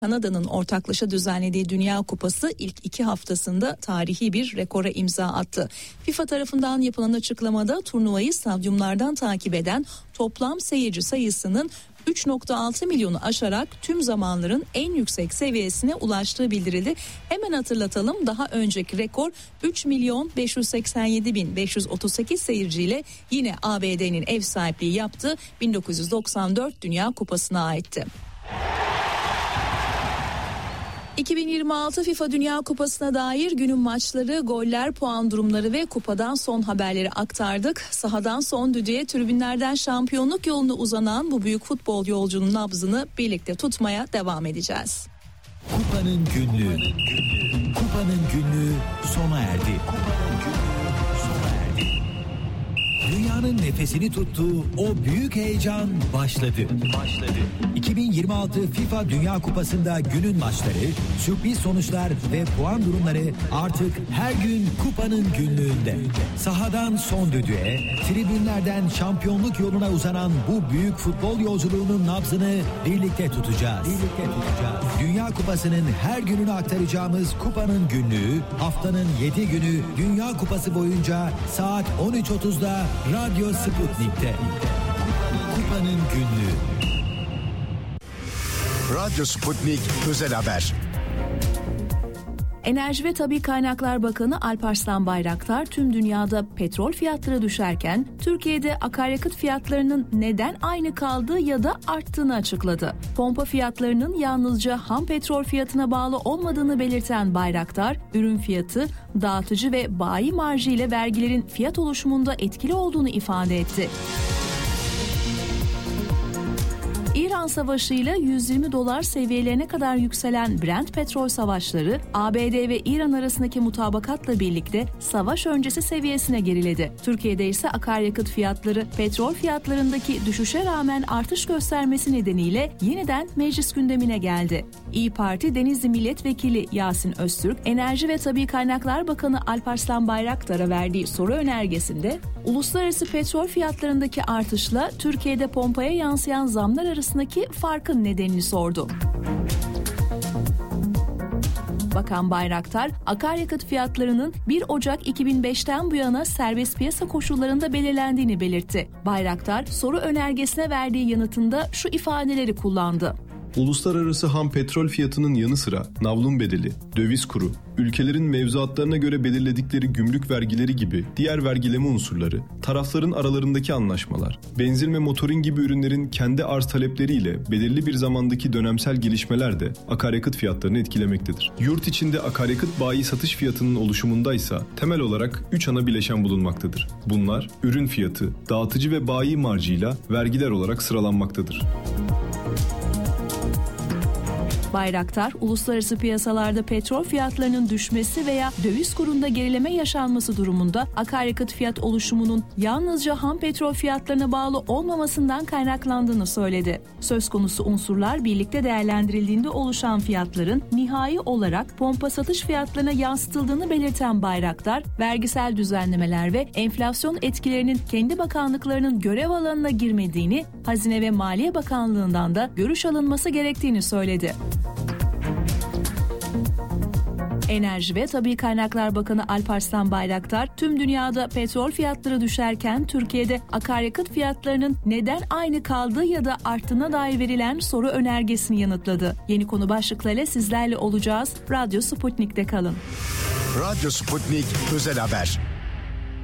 Kanada'nın ortaklaşa düzenlediği Dünya Kupası ilk 2 haftasında tarihi bir rekora imza attı. FIFA tarafından yapılan açıklamada turnuvayı stadyumlardan takip eden toplam seyirci sayısının 3.6 milyonu aşarak tüm zamanların en yüksek seviyesine ulaştığı bildirildi. Hemen hatırlatalım, daha önceki rekor 3.587.538 seyirciyle yine ABD'nin ev sahipliği yaptığı 1994 Dünya Kupası'na aitti. 2026 FIFA Dünya Kupası'na dair günün maçları, goller, puan durumları ve kupadan son haberleri aktardık. Sahadan son düdüğe, tribünlerden şampiyonluk yoluna uzanan bu büyük futbol yolcunun nabzını birlikte tutmaya devam edeceğiz. Kupanın günlüğü. Kupanın günlüğü sona erdi. Dünyanın nefesini tuttuğu o büyük heyecan başladı. 2026 FIFA Dünya Kupası'nda günün maçları, sürpriz sonuçlar ve puan durumları artık her gün Kupanın günlüğünde. Sahadan son düdüğe, tribünlerden şampiyonluk yoluna uzanan bu büyük futbol yolculuğunun nabzını birlikte tutacağız. Dünya Kupası'nın her gününü aktaracağımız Kupanın günlüğü, haftanın 7 günü Dünya Kupası boyunca saat 13.30'da Radyo Sputnik'te. Kupanın günlüğü. Radyo Sputnik özel haber. Enerji ve Tabii Kaynaklar Bakanı Alparslan Bayraktar tüm dünyada petrol fiyatları düşerken Türkiye'de akaryakıt fiyatlarının neden aynı kaldığı ya da arttığını açıkladı. Pompa fiyatlarının yalnızca ham petrol fiyatına bağlı olmadığını belirten Bayraktar, ürün fiyatı, dağıtıcı ve bayi marjı ile vergilerin fiyat oluşumunda etkili olduğunu ifade etti. İran Savaşı'yla $120 seviyelerine kadar yükselen Brent petrol savaşları, ABD ve İran arasındaki mutabakatla birlikte savaş öncesi seviyesine geriledi. Türkiye'de ise akaryakıt fiyatları petrol fiyatlarındaki düşüşe rağmen artış göstermesi nedeniyle yeniden meclis gündemine geldi. İYİ Parti Denizli Milletvekili Yasin Öztürk, Enerji ve Tabii Kaynaklar Bakanı Alparslan Bayraktar'a verdiği soru önergesinde, uluslararası petrol fiyatlarındaki artışla Türkiye'de pompaya yansıyan zamlar arasındaki farkın nedenini sordu. Bakan Bayraktar, akaryakıt fiyatlarının 1 Ocak 2005'ten bu yana serbest piyasa koşullarında belirlendiğini belirtti. Bayraktar, soru önergesine verdiği yanıtında şu ifadeleri kullandı. Uluslararası ham petrol fiyatının yanı sıra navlun bedeli, döviz kuru, ülkelerin mevzuatlarına göre belirledikleri gümrük vergileri gibi diğer vergileme unsurları, tarafların aralarındaki anlaşmalar, benzin ve motorin gibi ürünlerin kendi arz talepleriyle belirli bir zamandaki dönemsel gelişmeler de akaryakıt fiyatlarını etkilemektedir. Yurt içinde akaryakıt bayi satış fiyatının oluşumundaysa temel olarak 3 ana bileşen bulunmaktadır. Bunlar ürün fiyatı, dağıtıcı ve bayi marjıyla vergiler olarak sıralanmaktadır. Bayraktar, uluslararası piyasalarda petrol fiyatlarının düşmesi veya döviz kurunda gerileme yaşanması durumunda akaryakıt fiyat oluşumunun yalnızca ham petrol fiyatlarına bağlı olmamasından kaynaklandığını söyledi. Söz konusu unsurlar birlikte değerlendirildiğinde oluşan fiyatların nihai olarak pompa satış fiyatlarına yansıtıldığını belirten Bayraktar, vergisel düzenlemeler ve enflasyon etkilerinin kendi bakanlıklarının görev alanına girmediğini, Hazine ve Maliye Bakanlığı'ndan da görüş alınması gerektiğini söyledi. Enerji ve Tabii Kaynaklar Bakanı Alparslan Bayraktar, tüm dünyada petrol fiyatları düşerken Türkiye'de akaryakıt fiyatlarının neden aynı kaldığı ya da arttığına dair verilen soru önergesini yanıtladı. Yeni konu başlıklarıyla sizlerle olacağız. Radyo Sputnik'te kalın. Radyo Sputnik özel haber.